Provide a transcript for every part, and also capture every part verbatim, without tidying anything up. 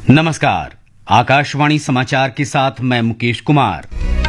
नमस्कार, आकाशवाणी समाचार के साथ मैं मुकेश कुमार।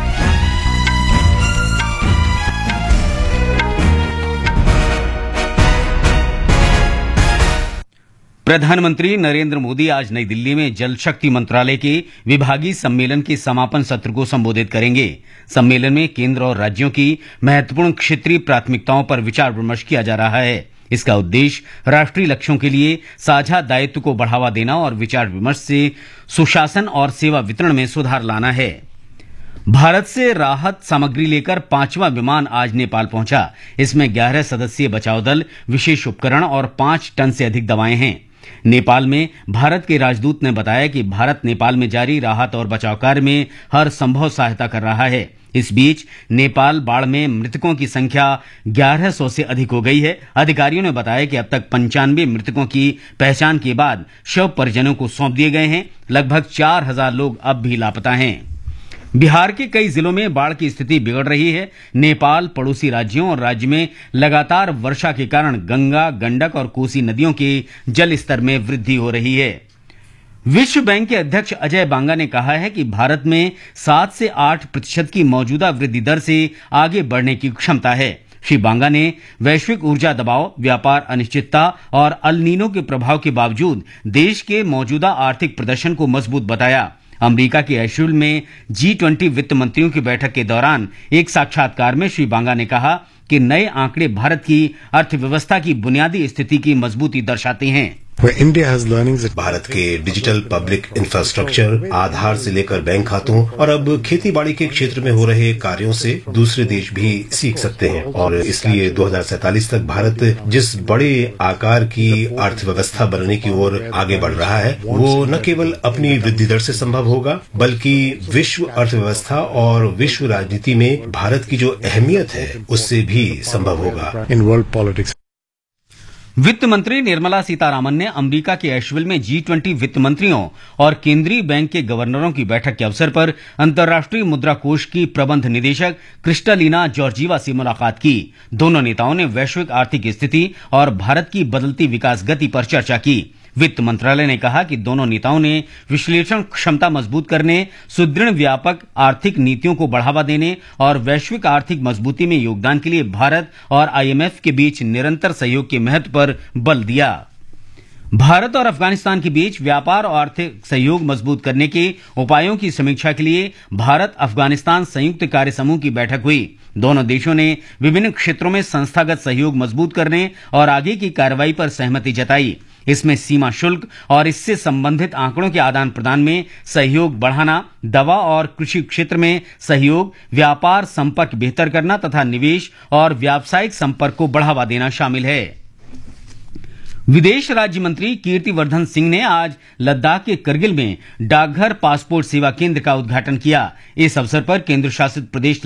प्रधानमंत्री नरेंद्र मोदी आज नई दिल्ली में जल शक्ति मंत्रालय के विभागीय सम्मेलन के समापन सत्र को संबोधित करेंगे। सम्मेलन में केंद्र और राज्यों की महत्वपूर्ण क्षेत्रीय प्राथमिकताओं पर विचार विमर्श किया जा रहा है। इसका उद्देश्य राष्ट्रीय लक्ष्यों के लिए साझा दायित्व को बढ़ावा देना और विचार विमर्श से सुशासन और सेवा वितरण में सुधार लाना है। भारत से राहत सामग्री लेकर पांचवा विमान आज नेपाल पहुंचा। इसमें ग्यारह सदस्यीय बचाव दल, विशेष उपकरण और पांच टन से अधिक दवाएं हैं। नेपाल में भारत के राजदूत ने बताया कि भारत नेपाल में जारी राहत और बचाव कार्य में हर संभव सहायता कर रहा है। इस बीच नेपाल बाढ़ में मृतकों की संख्या ग्यारह सौ से अधिक हो गई है। अधिकारियों ने बताया कि अब तक पंचानवे मृतकों की पहचान के बाद शव परिजनों को सौंप दिए गए हैं। लगभग चार हजार लोग अब भी लापता हैं। बिहार के कई जिलों में बाढ़ की स्थिति बिगड़ रही है। नेपाल, पड़ोसी राज्यों और राज्य में लगातार वर्षा के कारण गंगा, गंडक और कोसी नदियों के जल स्तर में वृद्धि हो रही है। विश्व बैंक के अध्यक्ष अजय बांगा ने कहा है कि भारत में सात से आठ प्रतिशत की मौजूदा वृद्धि दर से आगे बढ़ने की क्षमता है। श्री बांगा ने वैश्विक ऊर्जा दबाव, व्यापार अनिश्चितता और अल नीनो के प्रभाव के बावजूद देश के मौजूदा आर्थिक प्रदर्शन को मजबूत बताया। अमेरिका के एशविल में जी ट्वेंटी वित्त मंत्रियों की बैठक के दौरान एक साक्षात्कार में श्री बांगा ने कहा कि नए आंकड़े भारत की अर्थव्यवस्था की बुनियादी स्थिति की मजबूती दर्शाते हैं। भारत के डिजिटल पब्लिक इंफ्रास्ट्रक्चर, आधार से लेकर बैंक खातों और अब खेती बाड़ी के क्षेत्र में हो रहे कार्यों से दूसरे देश भी सीख सकते हैं और इसलिए दो हज़ार सैंतालीस तक भारत जिस बड़े आकार की अर्थव्यवस्था बनने की ओर आगे बढ़ रहा है वो न केवल अपनी वृद्धि दर से संभव होगा बल्कि विश्व अर्थव्यवस्था और विश्व राजनीति में भारत की जो अहमियत है उससे भी संभव होगा। इन वर्ल्ड पॉलिटिक्स वित्त मंत्री निर्मला सीतारामन ने अमेरिका के एशविल में जी ट्वेंटी वित्त मंत्रियों और केंद्रीय बैंक के गवर्नरों की बैठक के अवसर पर अंतर्राष्ट्रीय मुद्रा कोष की प्रबंध निदेशक क्रिस्टलिना जॉर्जीवा से मुलाकात की। दोनों नेताओं ने वैश्विक आर्थिक स्थिति और भारत की बदलती विकास गति पर चर्चा की। वित्त मंत्रालय ने कहा कि दोनों नेताओं ने विश्लेषण क्षमता मजबूत करने, सुदृढ़ व्यापक आर्थिक नीतियों को बढ़ावा देने और वैश्विक आर्थिक मजबूती में योगदान के लिए भारत और आईएमएफ के बीच निरंतर सहयोग के महत्व पर बल दिया। भारत और अफगानिस्तान के बीच व्यापार और आर्थिक सहयोग मजबूत करने के उपायों की समीक्षा के लिए भारत अफगानिस्तान संयुक्त कार्य समूह की बैठक हुई। दोनों देशों ने विभिन्न क्षेत्रों में संस्थागत सहयोग मजबूत करने और आगे की कार्रवाई पर सहमति जताई। इसमें सीमा शुल्क और इससे संबंधित आंकड़ों के आदान प्रदान में सहयोग बढ़ाना, दवा और कृषि क्षेत्र में सहयोग, व्यापार संपर्क बेहतर करना तथा निवेश और व्यावसायिक संपर्क को बढ़ावा देना शामिल है। विदेश राज्य मंत्री कीर्तिवर्धन सिंह ने आज लद्दाख के करगिल में डाकघर पासपोर्ट सेवा केंद्र का उद्घाटन किया। इस अवसर पर केंद्र शासित प्रदेश